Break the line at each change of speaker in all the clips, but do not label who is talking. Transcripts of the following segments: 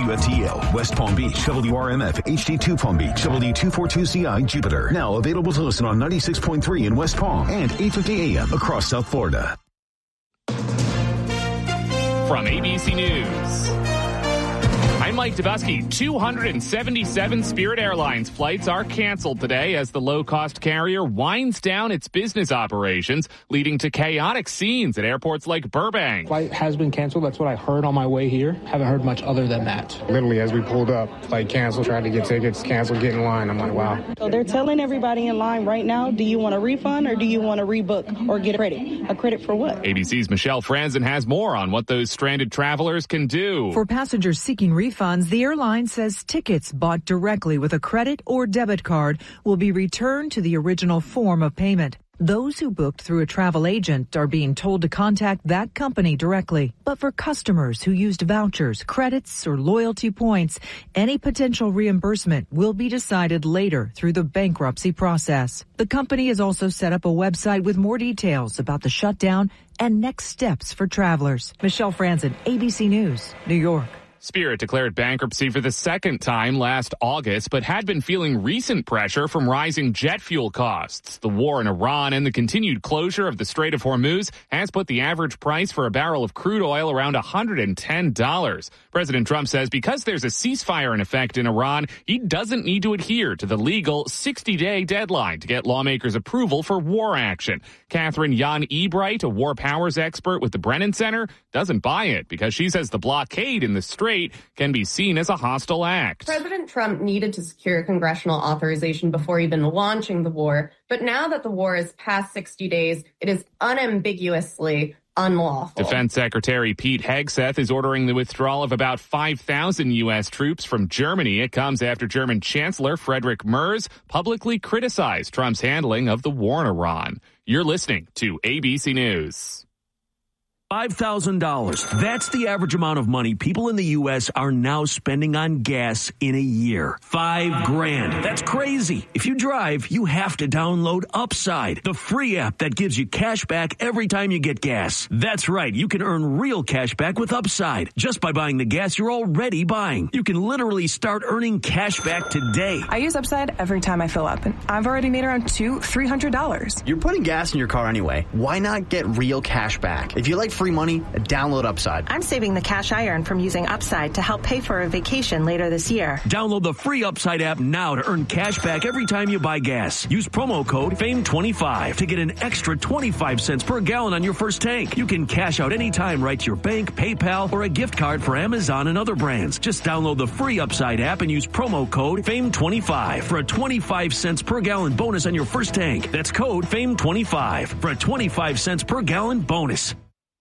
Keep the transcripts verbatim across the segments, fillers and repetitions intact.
W F T L, West Palm Beach, W R M F, H D two Palm Beach, W two forty-two C I, Jupiter. Now available to listen on ninety-six point three in West Palm and eight fifty A M across South Florida.
From A B C News, I'm Mike Dubusky. two hundred seventy-seven Spirit Airlines flights are canceled today as the low-cost carrier winds down its business operations, leading to chaotic scenes at airports like Burbank.
Flight has been canceled. That's what I heard on my way here. Haven't heard much other than that.
Literally, as we pulled up, flight canceled, tried to get tickets, canceled, get in line. I'm like, wow.
So they're telling everybody in line right now, do you want a refund or do you want to rebook or get a credit? A credit for what?
A B C's Michelle Franzen has more on what those stranded travelers can do.
For passengers seeking refunds, the airline says tickets bought directly with a credit or debit card will be returned to the original form of payment. Those who booked through a travel agent are being told to contact that company directly. But for customers who used vouchers, credits, or loyalty points, any potential reimbursement will be decided later through the bankruptcy process. The company has also set up a website with more details about the shutdown and next steps for travelers. Michelle Franzen, A B C News, New York.
Spirit declared bankruptcy for the second time last August, but had been feeling recent pressure from rising jet fuel costs. The war in Iran and the continued closure of the Strait of Hormuz has put the average price for a barrel of crude oil around one hundred ten dollars. President Trump says because there's a ceasefire in effect in Iran, he doesn't need to adhere to the legal sixty-day deadline to get lawmakers' approval for war action. Catherine Jan Ebright, a war powers expert with the Brennan Center, doesn't buy it because she says the blockade in the Strait can be seen as a hostile act.
President Trump needed to secure congressional authorization before even launching the war. But now that the war is past sixty days, it is unambiguously unlawful.
Defense Secretary Pete Hegseth is ordering the withdrawal of about five thousand U S troops from Germany. It comes after German Chancellor Friedrich Merz publicly criticized Trump's handling of the war in Iran. You're listening to A B C News.
five thousand dollars. That's the average amount of money people in the U S are now spending on gas in a year. Five grand. That's crazy. If you drive, you have to download Upside, the free app that gives you cash back every time you get gas. That's right. You can earn real cash back with Upside just by buying the gas you're already buying. You can literally start earning cash back today.
I use Upside every time I fill up, and I've already made around two, three hundred dollars.
You're putting gas in your car anyway. Why not get real cash back? If you like free money, download Upside.
I'm saving the cash I earn from using Upside to help pay for a vacation later this year.
Download the free Upside app now to earn cash back every time you buy gas. Use promo code fame twenty-five to get an extra twenty-five cents per gallon on your first tank. You can cash out anytime right to your bank, PayPal, or a gift card for Amazon and other brands. Just download the free Upside app and use promo code fame twenty-five for a twenty-five cents per gallon bonus on your first tank. That's code fame twenty-five for a twenty-five cents per gallon bonus.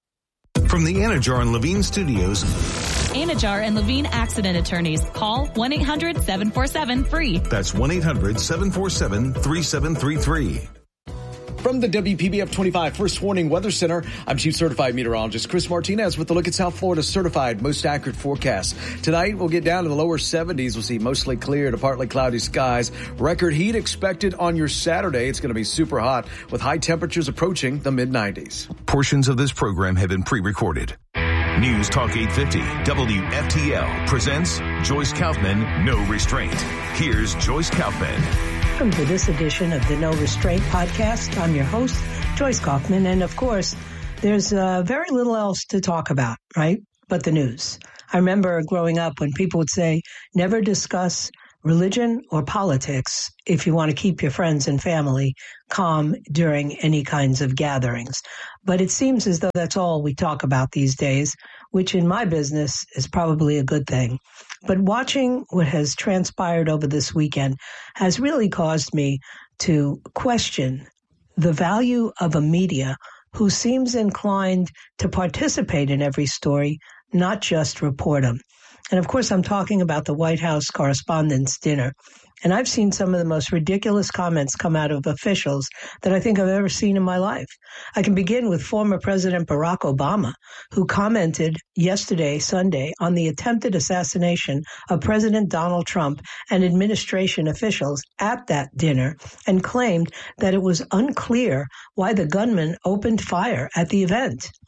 From the Anajar and Levine Studios.
Anajar and Levine Accident Attorneys. Call one eight hundred seven four seven free.
That's one eight hundred seven four seven three seven three three.
From the W P B F twenty-five First Warning Weather Center, I'm Chief Certified Meteorologist Chris Martinez with a look at South Florida's certified most accurate forecast. Tonight, we'll get down to the lower seventies. We'll see mostly clear to partly cloudy skies. Record heat expected on your Saturday. It's going to be super hot with high temperatures approaching the mid nineties.
Portions of this program have been pre-recorded. News Talk eight fifty W F T L presents Joyce Kaufman, No Restraint. Here's Joyce Kaufman.
Welcome to this edition of the No Restraint podcast. I'm your host, Joyce Kaufman. And of course, there's uh, very little else to talk about, right? But the news. I remember growing up when people would say, never discuss religion or politics if you want to keep your friends and family calm during any kinds of gatherings. But it seems as though that's all we talk about these days, which in my business is probably a good thing. But watching what has transpired over this weekend has really caused me to question the value of a media who seems inclined to participate in every story, not just report them. And of course, I'm talking about the White House Correspondents' Dinner. And I've seen some of the most ridiculous comments come out of officials that I think I've ever seen in my life. I can begin with former President Barack Obama, who commented yesterday, Sunday, on the attempted assassination of President Donald Trump and administration officials at that dinner and claimed that it was unclear why the gunman opened fire at the event.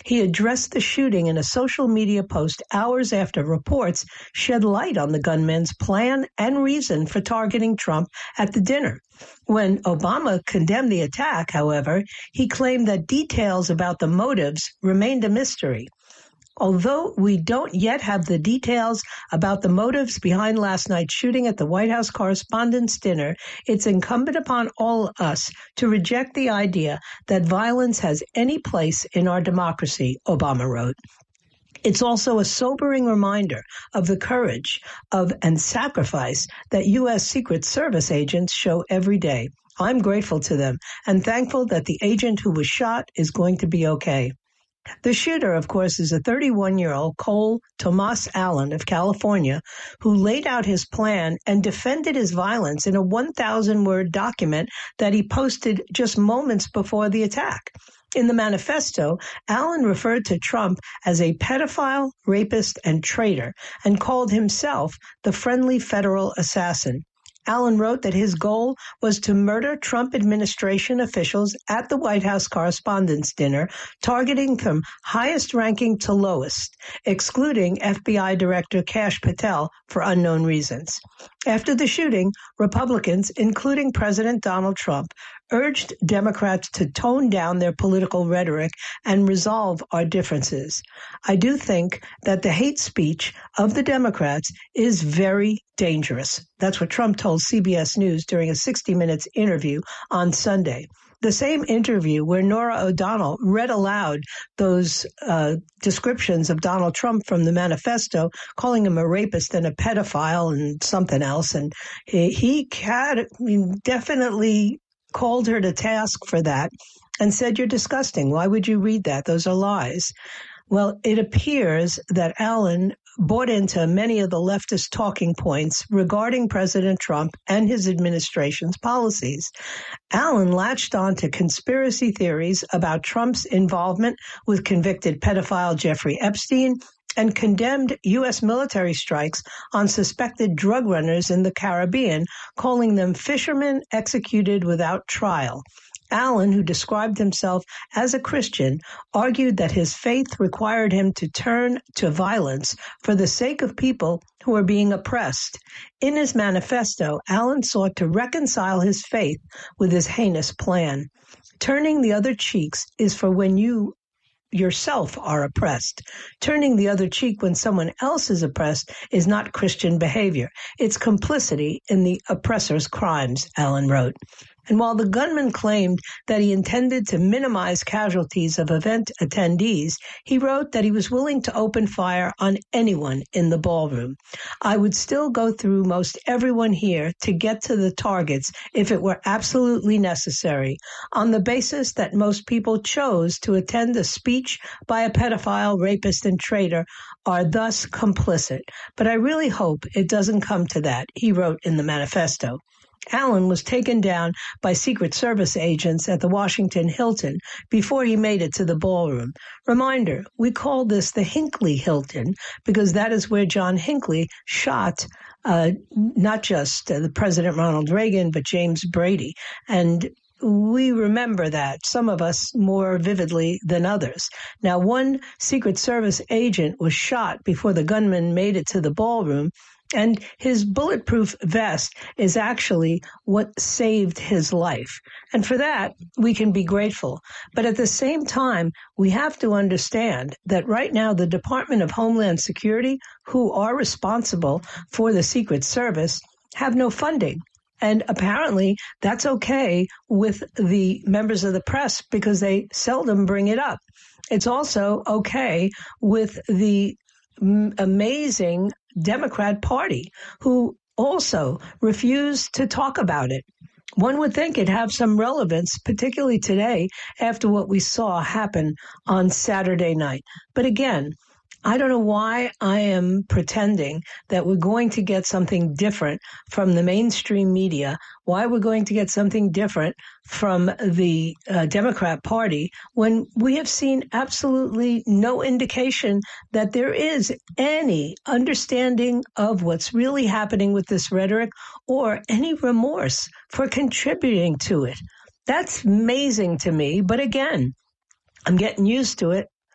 He addressed the shooting in a social media post hours after reports shed light on the gunman's plan and reason for targeting Trump at the dinner. When Obama condemned the attack, however, he claimed that details about the motives remained a mystery. Although we don't yet have the details about the motives behind last night's shooting at the White House Correspondents' Dinner, it's incumbent upon all us to reject the idea that violence has any place in our democracy, Obama wrote. It's also a sobering reminder of the courage of and sacrifice that U S. Secret Service agents show every day. I'm grateful to them and thankful that the agent who was shot is going to be okay. The shooter, of course, is a thirty-one-year-old Cole Tomas Allen of California who laid out his plan and defended his violence in a one thousand word document that he posted just moments before the attack. In the manifesto, Allen referred to Trump as a pedophile, rapist, and traitor, and called himself the friendly federal assassin. Allen wrote that his goal was to murder Trump administration officials at the White House Correspondents' Dinner, targeting from highest ranking to lowest, excluding F B I Director Kash Patel for unknown reasons. After the shooting, Republicans, including President Donald Trump, urged Democrats to tone down their political rhetoric and resolve our differences. I do think that the hate speech of the Democrats is very dangerous. That's what Trump told C B S News during a sixty minutes interview on Sunday. The same interview where Norah O'Donnell read aloud those uh, descriptions of Donald Trump from the manifesto, calling him a rapist and a pedophile and something else. And he, he had, I mean, definitely called her to task for that and said, "You're disgusting. Why would you read that? Those are lies." Well, it appears that Allen bought into many of the leftist talking points regarding President Trump and his administration's policies. Allen latched on to conspiracy theories about Trump's involvement with convicted pedophile Jeffrey Epstein and condemned U S military strikes on suspected drug runners in the Caribbean, calling them fishermen executed without trial. Allen, who described himself as a Christian, argued that his faith required him to turn to violence for the sake of people who are being oppressed. In his manifesto, Allen sought to reconcile his faith with his heinous plan. Turning the other cheeks is for when you yourself are oppressed. Turning the other cheek when someone else is oppressed is not Christian behavior. It's complicity in the oppressor's crimes, Allen wrote. And while the gunman claimed that he intended to minimize casualties of event attendees, he wrote that he was willing to open fire on anyone in the ballroom. I would still go through most everyone here to get to the targets if it were absolutely necessary, on the basis that most people chose to attend a speech by a pedophile, rapist, and traitor are thus complicit. But I really hope it doesn't come to that, he wrote in the manifesto. Allen was taken down by Secret Service agents at the Washington Hilton before he made it to the ballroom. Reminder, we call this the Hinckley Hilton because that is where John Hinckley shot uh, not just uh, the President Ronald Reagan, but James Brady. And we remember that, some of us more vividly than others. Now, one Secret Service agent was shot before the gunman made it to the ballroom, and his bulletproof vest is actually what saved his life. And for that, we can be grateful. But at the same time, we have to understand that right now, the Department of Homeland Security, who are responsible for the Secret Service, have no funding. And apparently that's okay with the members of the press because they seldom bring it up. It's also okay with the m- amazing Democrat Party, who also refused to talk about it. One would think it'd have some relevance, particularly today, after what we saw happen on Saturday night. But again, I don't know why I am pretending that we're going to get something different from the mainstream media, why we're going to get something different from the uh, Democrat Party when we have seen absolutely no indication that there is any understanding of what's really happening with this rhetoric or any remorse for contributing to it. That's amazing to me. But again, I'm getting used to it.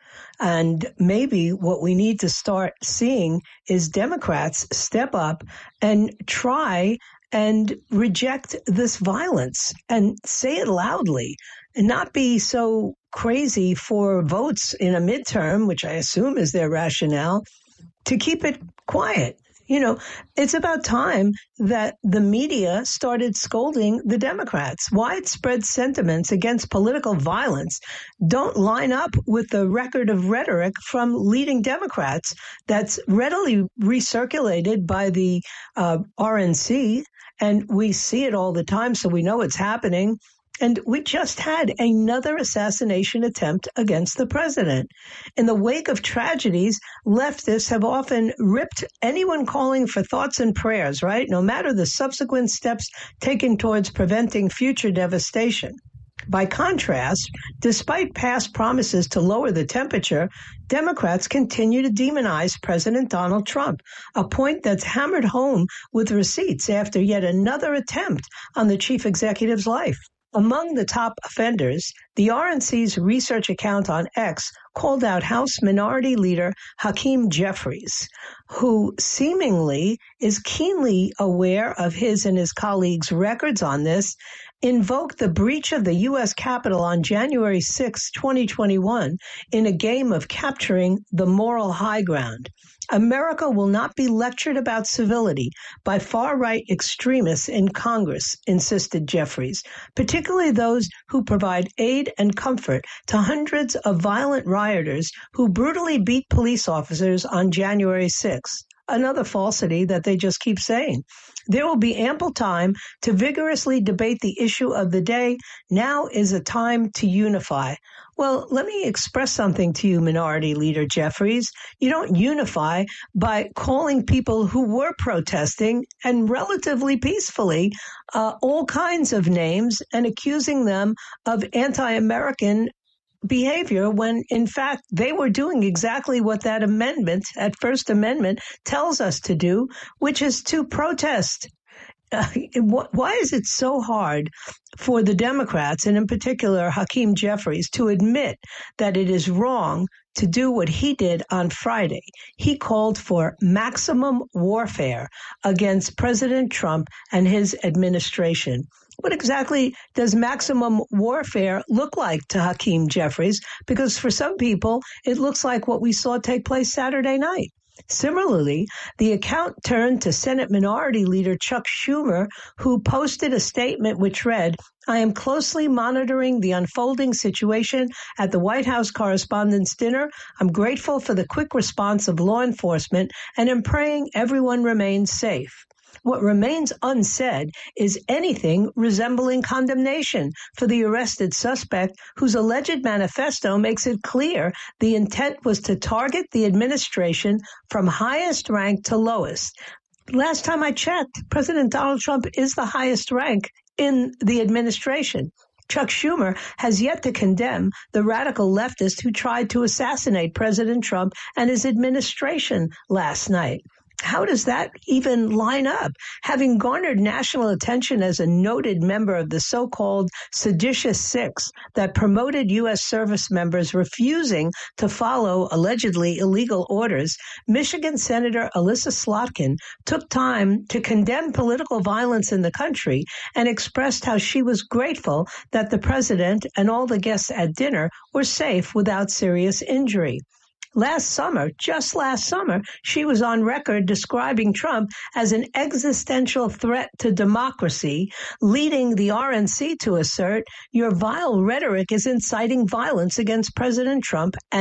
And maybe what we need to start seeing is Democrats step up and try and reject this violence and say it loudly and not be so crazy for votes in a midterm, which I assume is their rationale, to keep it quiet. You know, it's about time that the media started scolding the Democrats. Widespread sentiments against political violence don't line up with the record of rhetoric from leading Democrats that's readily recirculated by the uh, R N C, and we see it all the time, so we know it's happening. And we just had another assassination attempt against the president. In the wake of tragedies, leftists have often ripped anyone calling for thoughts and prayers, right? No matter the subsequent steps taken towards preventing future devastation. By contrast, despite past promises to lower the temperature, Democrats continue to demonize President Donald Trump, a point that's hammered home with receipts after yet another attempt on the chief executive's life. Among the top offenders, the R N C's research account on X called out House Minority Leader Hakeem Jeffries, who seemingly is keenly aware of his and his colleagues' records on this, invoked the breach of the U S Capitol on January sixth, twenty twenty-one, in a game of capturing the moral high ground. America will not be lectured about civility by far-right extremists in Congress, insisted Jeffries, particularly those who provide aid and comfort to hundreds of violent rioters who brutally beat police officers on January sixth. Another falsity that they just keep saying. There will be ample time to vigorously debate the issue of the day. Now is a time to unify. Well, let me express something to you, Minority Leader Jeffries. You don't unify by calling people who were protesting and relatively peacefully uh, all kinds of names and accusing them of anti-American behavior when, in fact, they were doing exactly what that amendment, that First Amendment, tells us to do, which is to protest. Uh, why is it so hard for the Democrats, and in particular Hakeem Jeffries, to admit that it is wrong to do what he did on Friday? He called for maximum warfare against President Trump and his administration. What exactly does maximum warfare look like to Hakeem Jeffries? Because for some people, it looks like what we saw take place Saturday night. Similarly, the account turned to Senate Minority Leader Chuck Schumer, who posted a statement which read, "I am closely monitoring the unfolding situation at the White House Correspondents' Dinner. I'm grateful for the quick response of law enforcement and am praying everyone remains safe." What remains unsaid is anything resembling condemnation for the arrested suspect, whose alleged manifesto makes it clear the intent was to target the administration from highest rank to lowest. Last time I checked, President Donald Trump is the highest rank in the administration. Chuck Schumer has yet to condemn the radical leftist who tried to assassinate President Trump and his administration last night. How does that even line up? Having garnered national attention as a noted member of the so-called seditious six that promoted U S service members refusing to follow allegedly illegal orders, Michigan Senator Elissa Slotkin took time to condemn political violence in the country and expressed how she was grateful that the president and all the guests at dinner were safe without serious injury. Last summer, just last summer, she was on record describing Trump as an existential threat to democracy, leading the R N C to assert, "Your vile rhetoric is inciting violence against President Trump and